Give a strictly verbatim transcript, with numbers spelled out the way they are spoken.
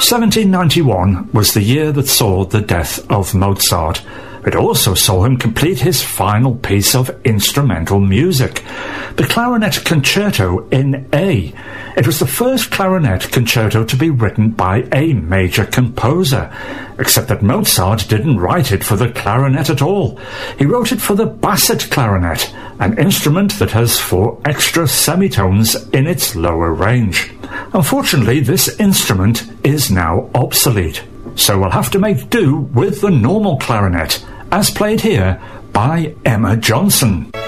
seventeen ninety-one was the year that saw the death of Mozart. It also saw him complete his final piece of instrumental music, the Clarinet Concerto in A. It was the first clarinet concerto to be written by a major composer, except that Mozart didn't write it for the clarinet at all. He wrote it for the basset clarinet, an instrument that has four extra semitones in its lower range. Unfortunately, this instrument is now obsolete, so we'll have to make do with the normal clarinet, as played here by Emma Johnson.